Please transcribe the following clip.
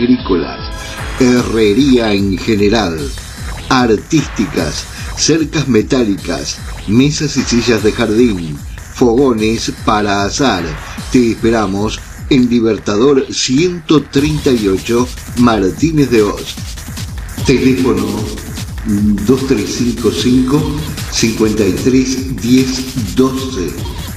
agrícolas, herrería en general, artísticas, cercas metálicas, mesas y sillas de jardín, fogones para asar. Te esperamos en Libertador 138, Martínez de Oz. Teléfono 2355 53 10 12.